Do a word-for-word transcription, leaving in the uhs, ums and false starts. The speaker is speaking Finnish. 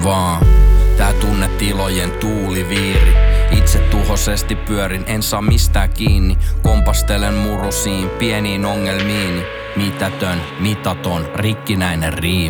vaan. Tää tunnetilojen tuuliviiri. Itse tuhosesti pyörin, en saa mistään kiinni. Kompastelen murusiin, pieniin ongelmiini. Mitätön, mitaton, rikkinäinen riimi.